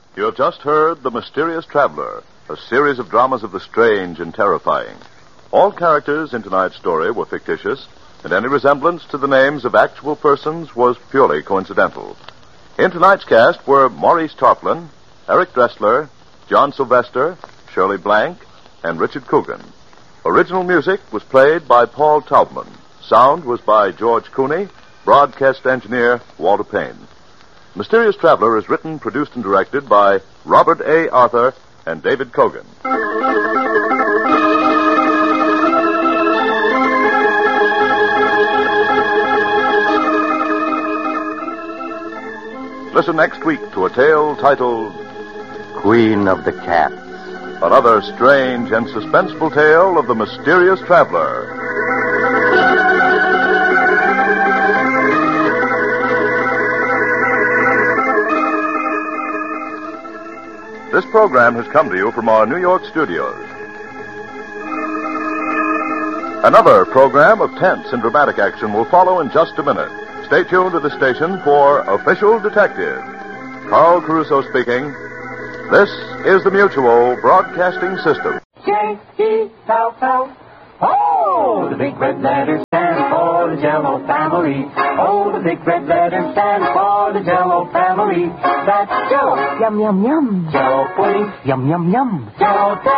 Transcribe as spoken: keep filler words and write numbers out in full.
You have just heard The Mysterious Traveler, a series of dramas of the strange and terrifying. All characters in tonight's story were fictitious, and any resemblance to the names of actual persons was purely coincidental. In tonight's cast were Maurice Tarplin, Eric Dressler, John Sylvester, Shirley Blank, and Richard Coogan. Original music was played by Paul Taubman. Sound was by George Cooney. Broadcast engineer Walter Payne. Mysterious Traveler is written, produced, and directed by Robert A. Arthur and David Kogan. Listen next week to a tale titled Queen of the Cats. Another strange and suspenseful tale of the Mysterious Traveler. This program has come to you from our New York studios. Another program of tense and dramatic action will follow in just a minute. Stay tuned to the station for Official Detective. Carl Caruso speaking. This is the Mutual Broadcasting System. J E L L. Oh, the big red letters stand for the Jell-O family. Oh, the big red letters stand for the Jell-O family. That's Jell-O. Yum, yum, yum. Jell-O pudding. Yum, yum, yum. Jell-O